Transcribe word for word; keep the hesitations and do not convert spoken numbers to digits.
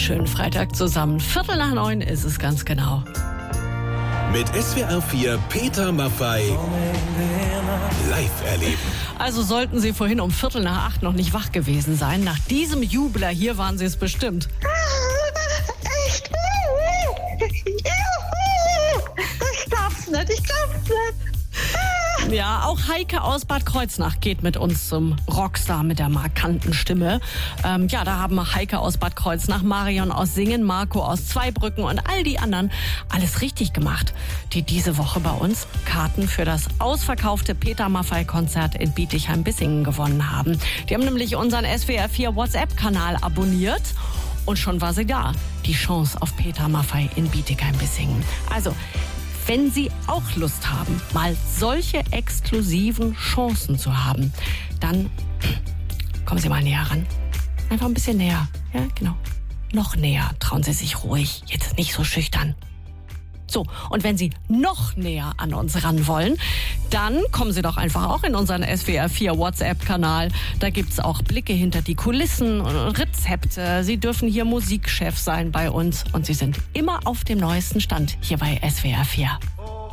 schönen Freitag zusammen. Viertel nach neun ist es ganz genau. Mit S W R vier Peter Maffay live erleben. Also sollten Sie vorhin um Viertel nach acht noch nicht wach gewesen sein. Nach diesem Jubler hier waren Sie es bestimmt. Echt? Ich glaub's nicht, ich glaub's nicht. Ja, auch Heike aus Bad Kreuznach geht mit uns zum Rockstar mit der markanten Stimme. Ähm, ja, da haben Heike aus Bad Kreuznach, Marion aus Singen, Marco aus Zweibrücken und all die anderen alles richtig gemacht, die diese Woche bei uns Karten für das ausverkaufte Peter Maffay-Konzert in Bietigheim-Bissingen gewonnen haben. Die haben nämlich unseren S W R vier WhatsApp-Kanal abonniert. Und schon war sie da, die Chance auf Peter Maffay in Bietigheim-Bissingen. Also, wenn Sie auch Lust haben, mal solche exklusiven Chancen zu haben, dann kommen Sie mal näher ran. Einfach ein bisschen näher. Ja, genau. Noch näher. Trauen Sie sich ruhig. Jetzt nicht so schüchtern. So, und wenn Sie noch näher an uns ran wollen, dann kommen Sie doch einfach auch in unseren S W R vier WhatsApp-Kanal. Da gibt's auch Blicke hinter die Kulissen und Rezepte. Sie dürfen hier Musikchef sein bei uns und Sie sind immer auf dem neuesten Stand hier bei S W R vier.